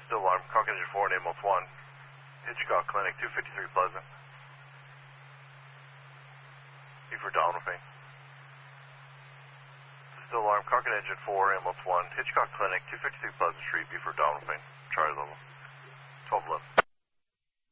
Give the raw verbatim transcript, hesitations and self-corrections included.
Still alarm, Concord Engine four and ambulance one. Hitchcock Clinic, two fifty-three Pleasant. Buford Donaldsonville. Still alarm, Concord Engine four, ambulance one. Hitchcock Clinic, two fifty-three Pleasant Street, Buford Donaldsonville. Charlie level. twelve eleven.